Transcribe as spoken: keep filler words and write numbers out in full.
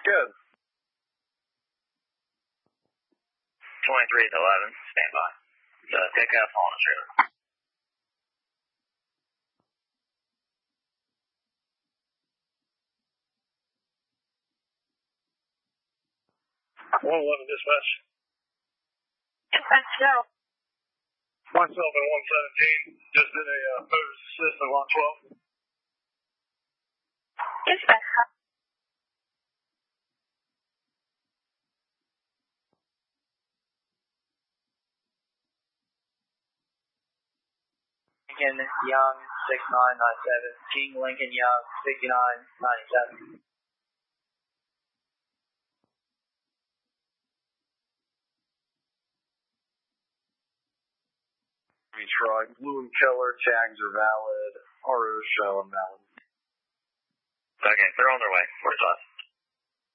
Good. twenty-three to eleven, stand by. The pickup on the trailer. one eleven dispatch. Dispatch, go. Myself and one seventeen just did a uh, motors assist on line twelve. Dispatch. Lincoln Young, six nine nine seven. King Lincoln Young, sixty-nine ninety-seven. Detroit, Blue and Keller, tags are valid. R O show invalid. Okay, they're on their way. Where's us?